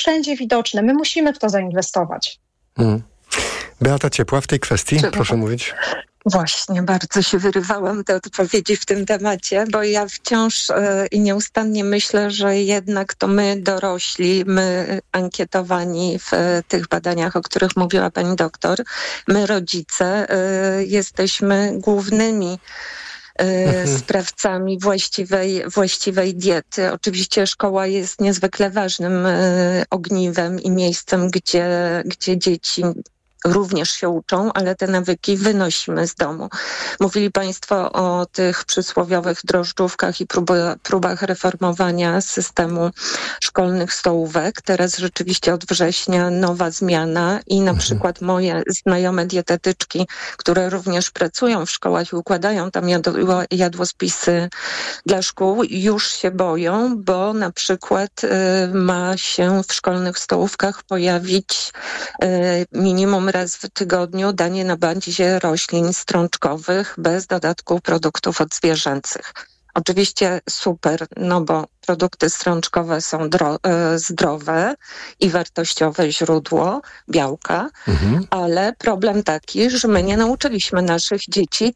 wszędzie widoczne. My musimy w to zainwestować. Beata Ciepła w tej kwestii, proszę mówić. Właśnie, bardzo się wyrywałam do odpowiedzi w tym temacie, bo ja wciąż i nieustannie myślę, że jednak to my dorośli, my ankietowani w tych badaniach, o których mówiła pani doktor, my rodzice jesteśmy głównymi sprawcami właściwej diety. Oczywiście szkoła jest niezwykle ważnym ogniwem i miejscem, gdzie dzieci również się uczą, ale te nawyki wynosimy z domu. Mówili państwo o tych przysłowiowych drożdżówkach i próbach reformowania systemu szkolnych stołówek. Teraz rzeczywiście od września nowa zmiana i na przykład moje znajome dietetyczki, które również pracują w szkołach i układają tam jadłospisy dla szkół, już się boją, bo na przykład ma się w szkolnych stołówkach pojawić minimum raz w tygodniu danie na bazie roślin strączkowych bez dodatku produktów odzwierzęcych. Oczywiście super, no bo produkty strączkowe są zdrowe i wartościowe źródło białka, ale problem taki, że my nie nauczyliśmy naszych dzieci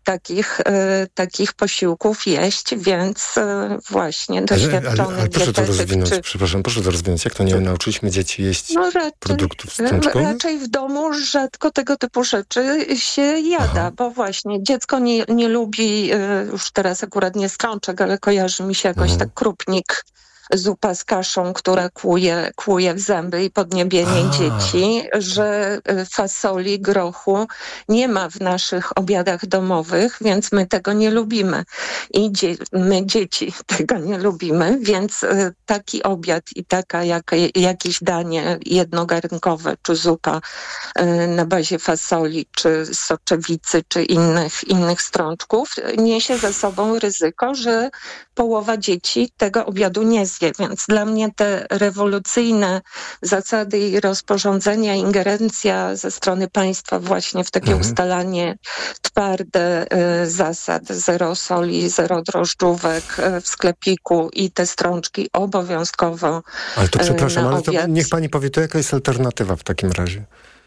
takich posiłków jeść, więc właśnie doświadczony ale proszę to dietetyk... rozwinąć, proszę to rozwinąć. Jak to nie nauczyliśmy dzieci jeść produktów strączkowych? Raczej w domu rzadko tego typu rzeczy się jada, bo właśnie dziecko nie lubi, już teraz akurat nie strączek, ale kojarzy mi się jakoś tak krupnik, zupa z kaszą, która kłuje w zęby i podniebienie dzieci, że fasoli, grochu nie ma w naszych obiadach domowych, więc my tego nie lubimy. I my dzieci tego nie lubimy, więc taki obiad i jakieś danie jednogarnkowe, czy zupa na bazie fasoli, czy soczewicy, czy innych strączków niesie ze sobą ryzyko, że połowa dzieci tego obiadu nie zje. Więc dla mnie te rewolucyjne zasady i rozporządzenia, ingerencja ze strony państwa właśnie w takie ustalanie twarde zasad, zero soli, zero drożdżówek w sklepiku i te strączki obowiązkowo. Ale to przepraszam, ale to niech pani powie, to jaka jest alternatywa w takim razie?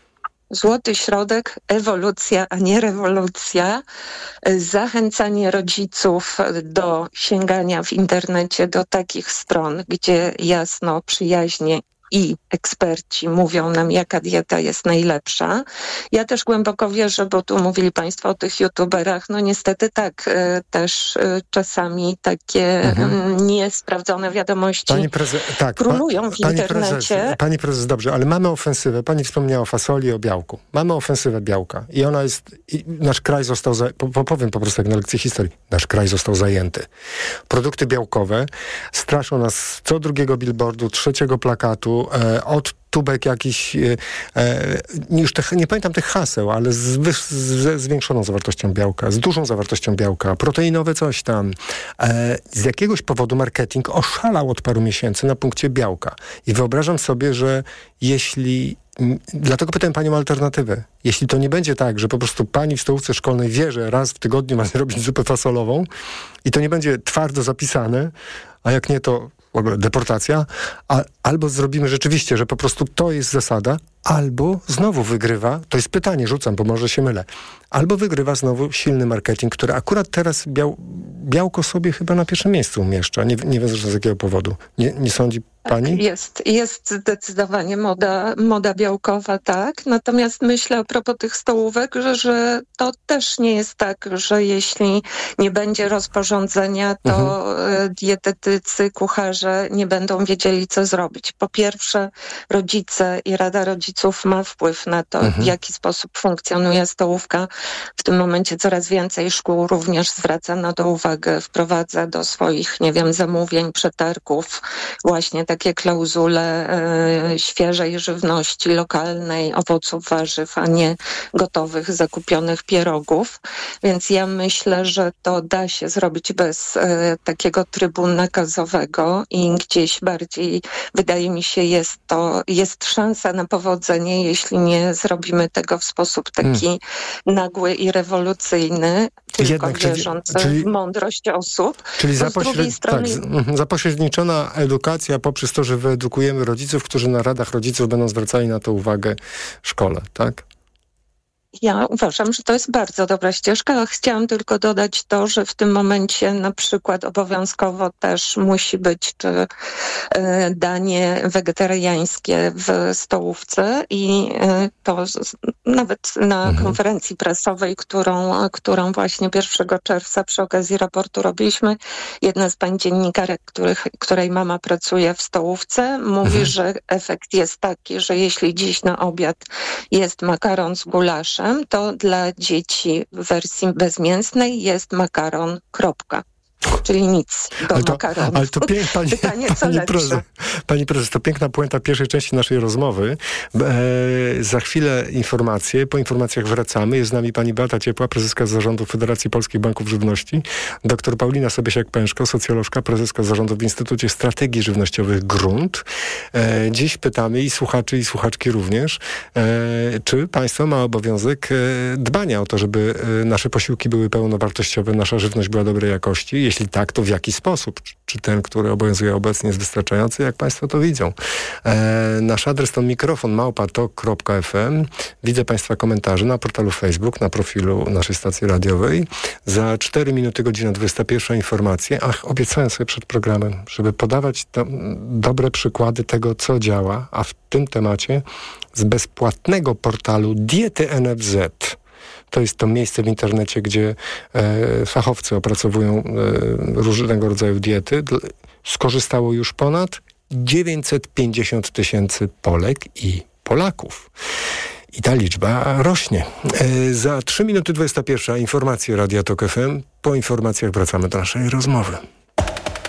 Złoty środek, ewolucja, a nie rewolucja, zachęcanie rodziców do sięgania w internecie do takich stron, gdzie jasno, przyjaźnie i eksperci mówią nam, jaka dieta jest najlepsza. Ja też głęboko wierzę, bo tu mówili państwo o tych youtuberach, no niestety też czasami takie niesprawdzone wiadomości królują w internecie. Pani prezes, dobrze, ale mamy ofensywę. Pani wspomniała o fasoli i o białku. Mamy ofensywę białka i ona jest, nasz kraj został, powiem po prostu jak na lekcji historii, nasz kraj został zajęty. Produkty białkowe straszą nas co drugiego billboardu, trzeciego plakatu, od tubek jakichś, już nie pamiętam tych haseł, ale ze zwiększoną zawartością białka, z dużą zawartością białka, proteinowe coś tam. Z jakiegoś powodu marketing oszalał od paru miesięcy na punkcie białka. I wyobrażam sobie, że dlatego pytałem panią o alternatywę. Jeśli to nie będzie tak, że po prostu pani w stołówce szkolnej wie, że raz w tygodniu ma zrobić zupę fasolową i to nie będzie twardo zapisane, a jak nie, to w ogóle deportacja, albo zrobimy rzeczywiście, że po prostu to jest zasada, albo znowu wygrywa, to jest pytanie, rzucam, bo może się mylę, albo wygrywa znowu silny marketing, który akurat teraz białko sobie chyba na pierwszym miejscu umieszcza. Nie wiem zresztą z jakiego powodu. Nie sądzi pani? Jest zdecydowanie moda białkowa, tak. Natomiast myślę a propos tych stołówek, że to też nie jest tak, że jeśli nie będzie rozporządzenia, to dietetycy, kucharze nie będą wiedzieli, co zrobić. Po pierwsze, rodzice i Rada Rodziców ma wpływ na to, w jaki sposób funkcjonuje stołówka. W tym momencie coraz więcej szkół również zwraca na to uwagę, wprowadza do swoich, zamówień, przetargów właśnie takie klauzule świeżej żywności lokalnej, owoców, warzyw, a nie gotowych, zakupionych pierogów. Więc ja myślę, że to da się zrobić bez takiego trybu nakazowego i gdzieś bardziej, wydaje mi się, jest szansa na powodzenie narodzenie, jeśli nie zrobimy tego w sposób taki nagły i rewolucyjny, tylko Jednak, wierząc w mądrość osób. Czyli strony... zapośredniczona edukacja poprzez to, że wyedukujemy rodziców, którzy na radach rodziców będą zwracali na to uwagę w szkole, tak? Ja uważam, że to jest bardzo dobra ścieżka. Chciałam tylko dodać to, że w tym momencie na przykład obowiązkowo też musi być danie wegetariańskie w stołówce i to nawet na konferencji prasowej, którą właśnie 1 czerwca przy okazji raportu robiliśmy, jedna z pań dziennikarek, której mama pracuje w stołówce, mówi, że efekt jest taki, że jeśli dziś na obiad jest makaron z gulaszem, to dla dzieci w wersji bezmięsnej jest makaron, kropka. Czyli nic do makaronu. Ale to pytanie, co Pani prezes, to piękna puenta pierwszej części naszej rozmowy. Za chwilę informacje. Po informacjach wracamy. Jest z nami pani Beata Ciepła, prezeska zarządu Federacji Polskich Banków Żywności. Dr Paulina Sobiesiak-Pęszko, socjolożka, prezeska zarządu w Instytucie Strategii Żywnościowych Grunt. Dziś pytamy i słuchaczy, i słuchaczki również, czy państwo ma obowiązek dbania o to, żeby nasze posiłki były pełnowartościowe, nasza żywność była dobrej jakości. Jeśli tak, to w jaki sposób? Czy ten, który obowiązuje obecnie, jest wystarczający? Jak państwo to widzą? Nasz adres to mikrofon@tok.fm. Widzę państwa komentarze na portalu Facebook, na profilu naszej stacji radiowej. Za 4 minuty, godzina 21, informacje. Obiecałem sobie przed programem, żeby podawać dobre przykłady tego, co działa, a w tym temacie z bezpłatnego portalu Diety NFZ. To jest to miejsce w internecie, gdzie fachowcy opracowują różnego rodzaju diety. Skorzystało już ponad 950 000 Polek i Polaków. I ta liczba rośnie. Za 3 minuty 21 informacje Radia Tok FM. Po informacjach wracamy do naszej rozmowy.